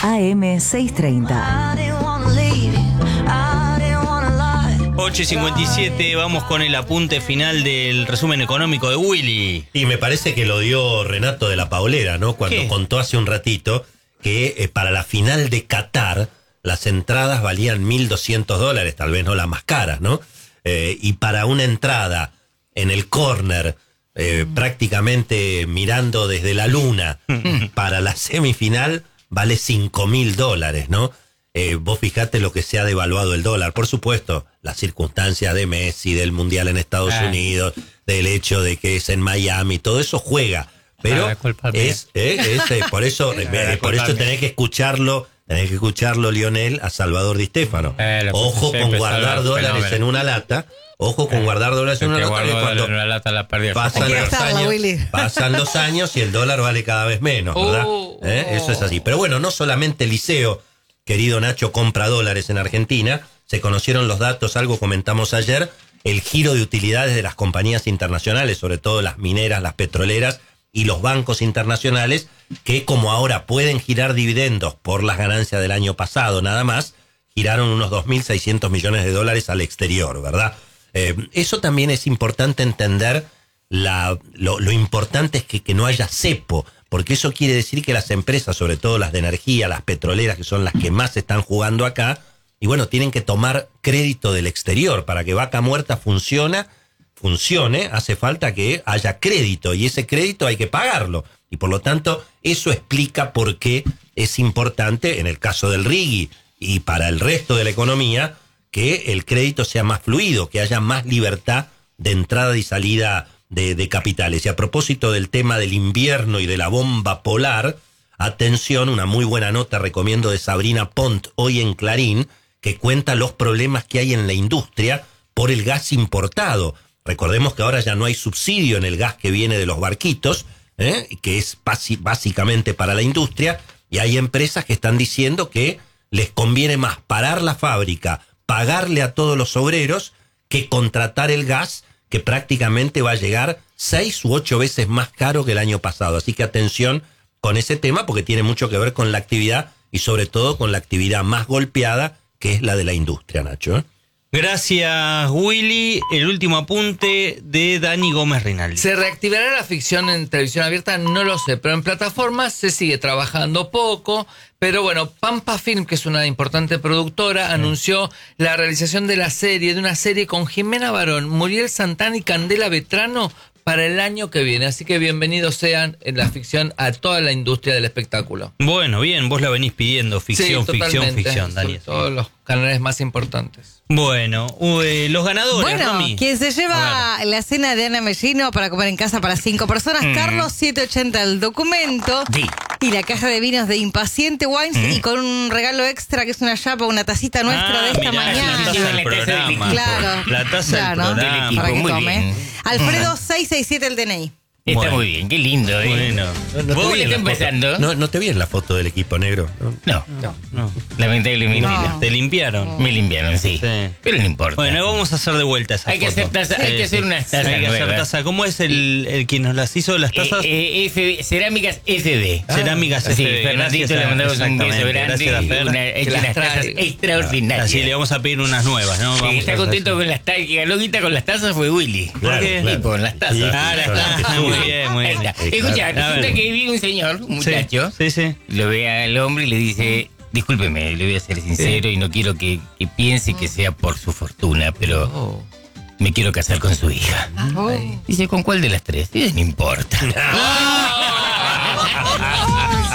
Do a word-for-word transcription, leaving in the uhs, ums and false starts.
A M seiscientos treinta. ocho y cincuenta y siete, vamos con el apunte final del resumen económico de Willy. Y me parece que lo dio Renato de la Paulera, ¿no? Cuando ¿Qué? contó hace un ratito que eh, para la final de Qatar las entradas valían mil doscientos dólares, tal vez no las más caras, ¿no? Eh, y para una entrada en el córner, eh, prácticamente mirando desde la luna, para la semifinal vale cinco mil dólares, ¿no? Eh, vos fijate lo que se ha devaluado el dólar. Por supuesto, las circunstancias de Messi, del Mundial en Estados ah. Unidos, del hecho de que es en Miami, todo eso juega. Pero ah, es, eh, es eh, por eso, eh, por eso tenés que escucharlo, tenés que escucharlo, Lionel, a Salvador Di Stéfano. Eh, Ojo con guardar dólares fenómeno. en una lata. Ojo con eh, guardar dólares en una lata. Que cuando una lata la pasan, los años, pasan los años y el dólar vale cada vez menos, ¿verdad? Oh, ¿Eh? Eso es así. Pero bueno, no solamente el Liceo, querido Nacho, compra dólares en Argentina. Se conocieron los datos, algo comentamos ayer, el giro de utilidades de las compañías internacionales, sobre todo las mineras, las petroleras y los bancos internacionales, que como ahora pueden girar dividendos por las ganancias del año pasado nada más, giraron unos dos mil seiscientos millones de dólares al exterior, ¿verdad? Eh, eso también es importante entender, la, lo, lo importante es que, que no haya cepo, porque eso quiere decir que las empresas, sobre todo las de energía, las petroleras, que son las que más están jugando acá, y bueno, tienen que tomar crédito del exterior. Para que Vaca Muerta funciona, funcione, hace falta que haya crédito, y ese crédito hay que pagarlo. Y por lo tanto, eso explica por qué es importante, en el caso del RIGI y para el resto de la economía, que el crédito sea más fluido, que haya más libertad de entrada y salida de, de capitales. Y a propósito del tema del invierno y de la bomba polar, atención, una muy buena nota recomiendo de Sabrina Pont hoy en Clarín, que cuenta los problemas que hay en la industria por el gas importado. Recordemos que ahora ya no hay subsidio en el gas que viene de los barquitos, ¿eh? que es basi- básicamente para la industria, y hay empresas que están diciendo que les conviene más parar la fábrica, pagarle a todos los obreros, que contratar el gas, que prácticamente va a llegar seis u ocho veces más caro que el año pasado. Así que atención con ese tema, porque tiene mucho que ver con la actividad y sobre todo con la actividad más golpeada, que es la de la industria, Nacho, ¿eh? Gracias, Willy. El último apunte de Dani Gómez Rinaldi. ¿Se reactivará la ficción en televisión abierta? No lo sé, pero en plataformas se sigue trabajando poco. Pero bueno, Pampa Film, que es una importante productora, sí. anunció la realización de la serie, de una serie con Jimena Barón, Muriel Santana y Candela Vetrano para el año que viene. Así que bienvenidos sean en la ficción a toda la industria del espectáculo. Bueno, bien, vos la venís pidiendo, ficción, sí, ficción, ficción, Daniel. Todos los canales más importantes. Bueno, uh, los ganadores, Bueno, Romy. quien se lleva la cena de Ana Mellino para comer en casa para cinco personas, mm. Carlos setecientos ochenta el documento Sí. y la caja de vinos de Impaciente Wines mm. y con un regalo extra que es una chapa, una tacita nuestra ah, de esta mirá, mañana. La taza del programa. Claro. La taza claro, del programa. para que muy tome. bien. Alfredo seiscientos sesenta y siete el D N I. Está Bueno. muy bien, qué lindo, ¿eh? Bueno. No, no ¿Vos te vi le en la está foto. empezando? No, no te vi en la foto del equipo negro, ¿no? No, No, no. lamentablemente No. no. Te limpiaron. Me limpiaron, sí. Sí. Pero no importa. Bueno, vamos a hacer de vuelta esa hay que foto. hacer taza, hay Sí, que hacer sí. unas tazas Hay que hacer nuevas. taza. ¿Cómo es el, el quien nos las hizo las tazas? Eh, eh, F B, Cerámicas F B. Cerámicas Sí, F B. Fernandito Gracias le a- mandamos un beso exactamente. grande. Gracias a Fer. Una, ha hecho las unas tazas traiga. extraordinarias. Así le vamos a pedir unas nuevas, ¿no? Sí, Vamos está a hacer contento eso. con las tazas. Que ganó guita con las tazas fue Willy. ¿Por qué? Sí, con las tazas. Sí, Ah, las tazas. Muy bien, muy Ahí bien. está. Escucha, A resulta ver. que vi un señor, un muchacho, Sí, sí. sí. lo ve al hombre y le dice, discúlpeme, le voy a ser sincero y no quiero que, que piense que sea por su fortuna, pero Oh. me quiero casar con su hija. Dice, ¿con cuál de las tres? Dice, no importa.